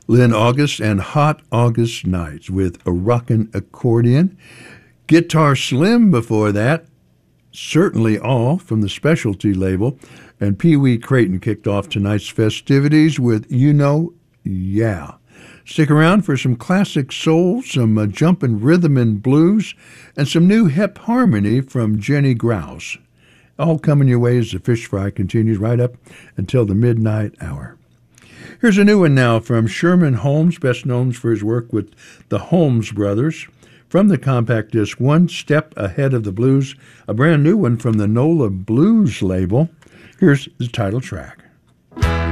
Lynn August and Hot August Nights with a rockin' accordion. Guitar Slim before that, Certainly All from the Specialty label. And Pee Wee Creighton kicked off tonight's festivities with You Know, Yeah. Stick around for some classic soul, some jumpin' rhythm and blues, and some new hip harmony from Jenny Grouse. All coming your way as the Fish Fry continues right up until the midnight hour. Here's a new one now from Sherman Holmes, best known for his work with the Holmes Brothers. From the compact disc One Step Ahead of the Blues, a brand new one from the NOLA Blues label. Here's the title track.